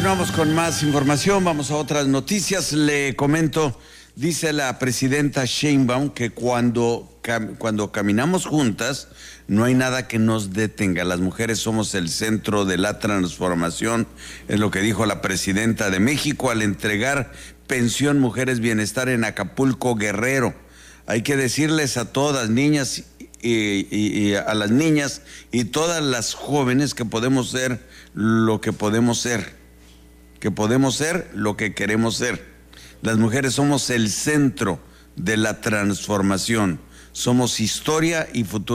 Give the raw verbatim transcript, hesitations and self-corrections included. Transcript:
Continuamos con más información, vamos a otras noticias. Le comento, dice la presidenta Sheinbaum que cuando, cuando caminamos juntas no hay nada que nos detenga. Las mujeres somos el centro de la transformación, es lo que dijo la presidenta de México al entregar pensión Mujeres Bienestar en Acapulco, Guerrero. Hay que decirles a todas niñas y, y, y a las niñas y todas las jóvenes que podemos ser lo que podemos ser. que podemos ser lo que queremos ser. Las mujeres somos el centro de la transformación, somos historia y futuro.